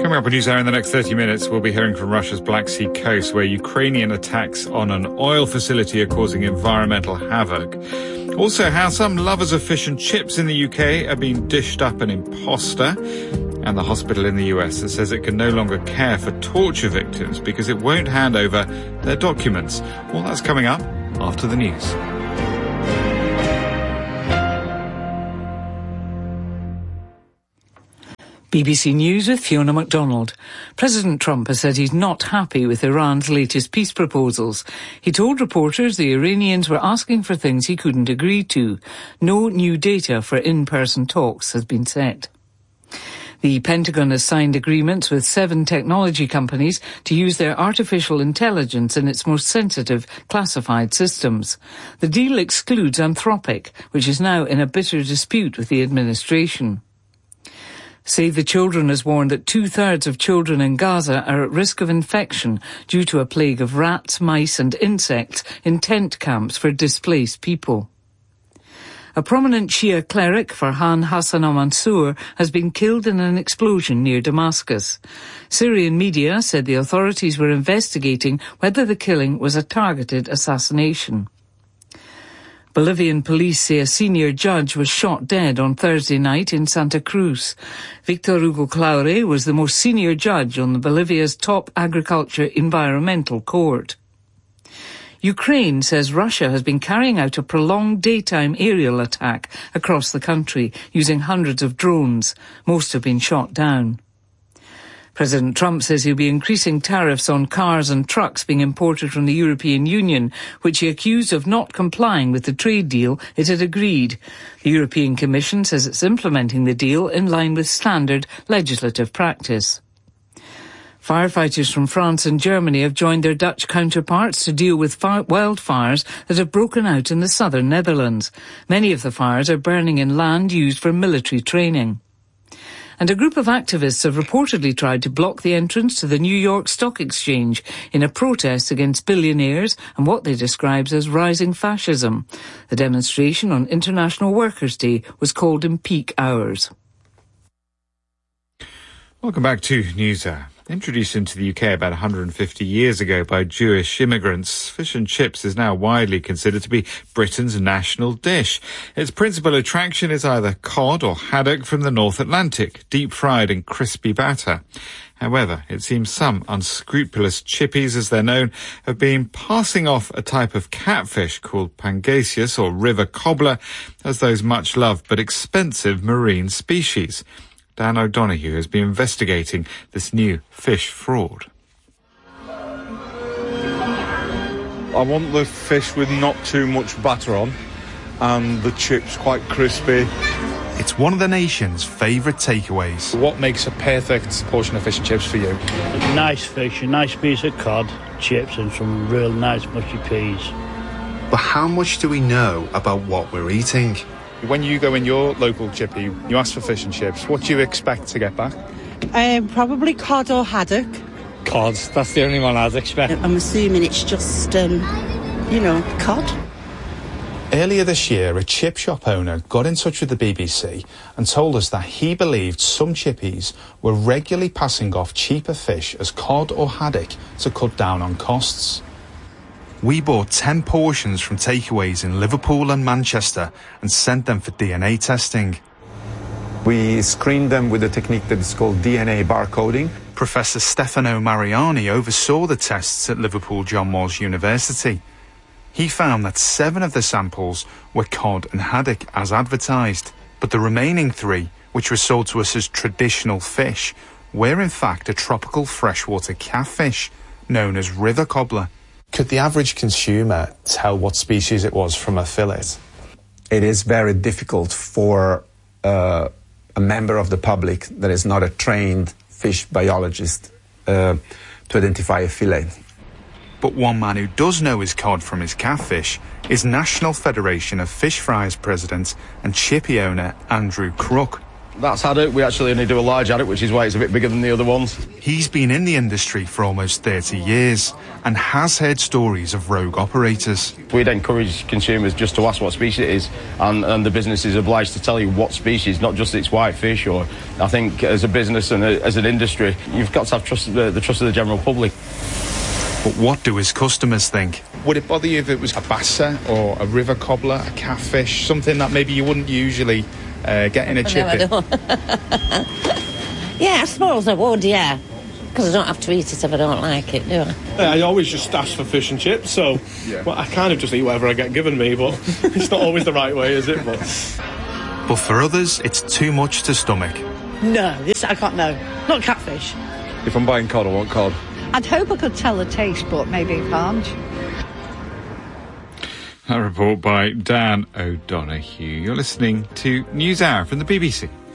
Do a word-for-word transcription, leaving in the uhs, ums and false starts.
Coming up on NewsHour in the next thirty minutes, we'll be hearing from Russia's Black Sea coast, where Ukrainian attacks on an oil facility are causing environmental havoc. Also, how some lovers of fish and chips in the U K are being dished up an imposter. And the hospital in the U S that says it can no longer care for torture victims because it won't hand over their documents. All that's coming up after the news. B B C News with Fiona MacDonald. President Trump has said he's not happy with Iran's latest peace proposals. He told reporters the Iranians were asking for things he couldn't agree to. No new data for in-person talks has been set. The Pentagon has signed agreements with seven technology companies to use their artificial intelligence in its most sensitive classified systems. The deal excludes Anthropic, which is now in a bitter dispute with the administration. Save the Children has warned that two-thirds of children in Gaza are at risk of infection due to a plague of rats, mice and insects in tent camps for displaced people. A prominent Shia cleric, Farhan Hassan al-Mansour, has been killed in an explosion near Damascus. Syrian media said the authorities were investigating whether the killing was a targeted assassination. Bolivian police say a senior judge was shot dead on Thursday night in Santa Cruz. Victor Hugo Claure was the most senior judge on Bolivia's top agriculture environmental court. Ukraine says Russia has been carrying out a prolonged daytime aerial attack across the country using hundreds of drones. Most have been shot down. President Trump says he'll be increasing tariffs on cars and trucks being imported from the European Union, which he accused of not complying with the trade deal it had agreed. The European Commission says it's implementing the deal in line with standard legislative practice. Firefighters from France and Germany have joined their Dutch counterparts to deal with fire- wildfires that have broken out in the southern Netherlands. Many of the fires are burning in land used for military training. And a group of activists have reportedly tried to block the entrance to the New York Stock Exchange in a protest against billionaires and what they describe as rising fascism. The demonstration on International Workers' Day was called in peak hours. Welcome back to NewsHour. Introduced into the U K about one hundred fifty years ago by Jewish immigrants, fish and chips is now widely considered to be Britain's national dish. Its principal attraction is either cod or haddock from the North Atlantic, deep-fried in crispy batter. However, it seems some unscrupulous chippies, as they're known, have been passing off a type of catfish called Pangasius or river cobbler as those much-loved but expensive marine species. Dan O'Donoghue has been investigating this new fish fraud. I want the fish with not too much batter on and the chips quite crispy. It's one of the nation's favourite takeaways. What makes a perfect portion of fish and chips for you? A nice fish, a nice piece of cod, chips and some real nice mushy peas. But how much do we know about what we're eating? When you go in your local chippy, you ask for fish and chips, what do you expect to get back? Um, probably cod or haddock. Cod, that's the only one I'd expect. I'm assuming it's just, um, you know, cod. Earlier this year, a chip shop owner got in touch with the B B C and told us that he believed some chippies were regularly passing off cheaper fish as cod or haddock to cut down on costs. We bought ten portions from takeaways in Liverpool and Manchester and sent them for D N A testing. We screened them with a technique that is called D N A barcoding. Professor Stefano Mariani oversaw the tests at Liverpool John Moores University. He found that seven of the samples were cod and haddock as advertised, but the remaining three, which were sold to us as traditional fish, were in fact a tropical freshwater catfish known as river cobbler. Could the average consumer tell what species it was from a fillet? It is very difficult for uh, a member of the public that is not a trained fish biologist uh, to identify a fillet. But one man who does know his cod from his catfish is National Federation of Fish Fries president and chippy owner Andrew Crook. That's haddock. We actually only do a large haddock, which is why it's a bit bigger than the other ones. He's been in the industry for almost thirty years and has heard stories of rogue operators. We'd encourage consumers just to ask what species it is, and, and the business is obliged to tell you what species, not just it's white fish. Or I think as a business and a, as an industry, you've got to have trust, the, the trust of the general public. But what do his customers think? Would it bother you if it was a bassa or a river cobbler, a catfish, something that maybe you wouldn't usually uh, get in a chippy? No, yeah, I suppose I would, yeah. Because I don't have to eat it if I don't like it, do I? Yeah, I always just ask for fish and chips, so yeah. Well, I kind of just eat whatever I get given me, but it's not always the right way, is it? But But for others, it's too much to stomach. No, this I can't know. Not catfish. If I'm buying cod, I want cod. I'd hope I could tell the taste, but maybe I can't. A report by Dan O'Donoghue. You're listening to NewsHour from the B B C.